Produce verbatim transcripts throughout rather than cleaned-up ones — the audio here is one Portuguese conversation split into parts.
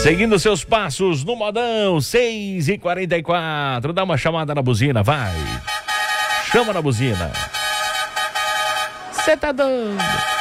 Seguindo seus passos no modão, seis e quarenta e quatro. Dá uma chamada na buzina, vai. Chama na buzina. Cê tá dando.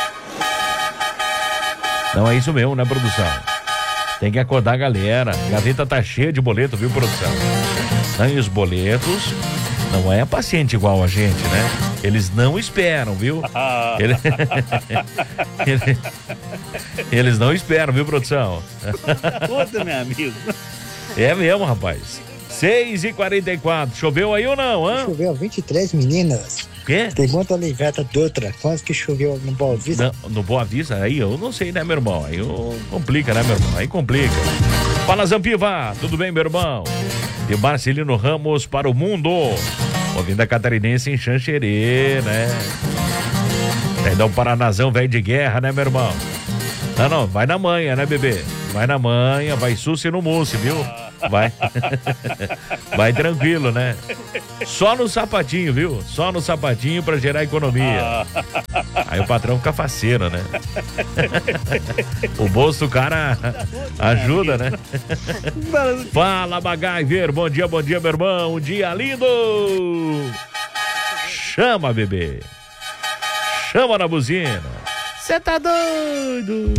Não, é isso mesmo, né, produção? Tem que acordar a galera. A gaveta tá cheia de boleto, viu, produção? E os boletos não é paciente igual a gente, né? Eles não esperam, viu? Ele... Ele... Eles não esperam, viu, produção? Conta, meu amigo. É mesmo, rapaz. seis e quarenta e quatro. Choveu aí ou não, hã? Choveu vinte e três, meninas. Quê? Pergunta a Oliveta Dutra, quanto que choveu no Boa Vista? No, no Boa Vista? Aí eu não sei, né, meu irmão? Aí eu... complica, né, meu irmão? Aí complica. Fala, Zampiva. Tudo bem, meu irmão? De Marcelino Ramos para o mundo. Ouvindo a catarinense em Xanxerê, né? Perdão, Paranazão, velho de guerra, né, meu irmão? Não, não, vai na manha, né, bebê? Vai na manha, vai suci no mousse, viu? Vai. Vai tranquilo, né? Só no sapatinho, viu? Só no sapatinho pra gerar economia. Aí o patrão fica faceiro, né? O bolso do cara ajuda, né? Fala, MacGyver. Bom dia, bom dia, meu irmão. Um dia lindo. Chama, bebê. Chama na buzina. Cê tá doido?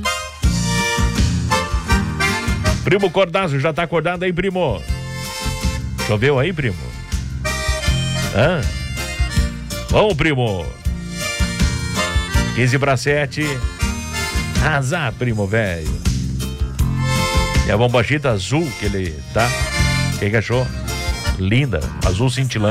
Primo Cordazo, já tá acordado aí, primo? Choveu aí, primo? Hã? Vamos, primo. quinze para sete. Azar, primo, velho. E a bombachita azul que ele tá. Quem que achou? Linda, azul cintilante.